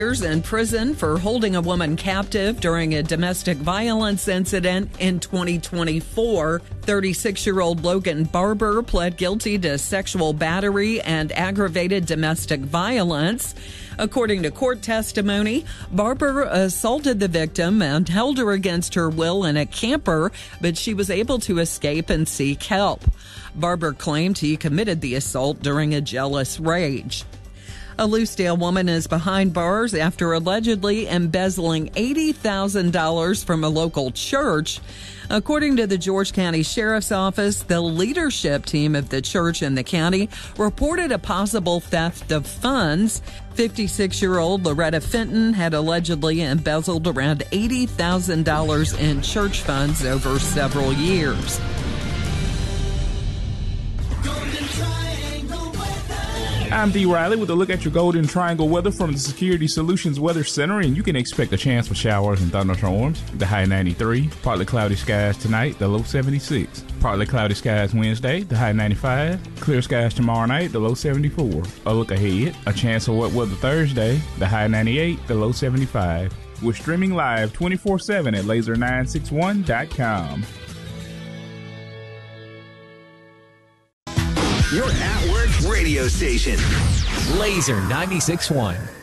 years in prison for holding a woman captive during a domestic violence incident in 2024. 36-year-old Logan Barber pled guilty to sexual battery and aggravated domestic violence. According to court testimony, Barber assaulted the victim and held her against her will in a camper, but she was able to escape and seek help. Barber claimed he committed the assault during a jealous rage. A Lucedale woman is behind bars after allegedly embezzling $80,000 from a local church. According to the George County Sheriff's Office, the leadership team of the church in the county reported a possible theft of funds. 56-year-old Loretta Fenton had allegedly embezzled around $80,000 in church funds over several years. I'm D. Riley with a look at your Golden Triangle weather from the Security Solutions Weather Center, and you can expect a chance for showers and thunderstorms. The high 93, partly cloudy skies tonight, the low 76. Partly cloudy skies Wednesday, the high 95. Clear skies tomorrow night, the low 74. A look ahead, a chance for wet weather Thursday, the high 98, the low 75. We're streaming live 24/7 at laser961.com. Your at-work radio station. Laser 96.1.